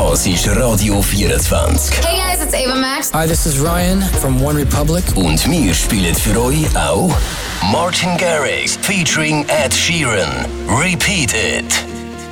Das ist Radio 24. Hey guys, it's Ava Max. Hi, this is Ryan from One Republic. Und wir spielen für euch auch Martin Garrix featuring Ed Sheeran. Repeat It.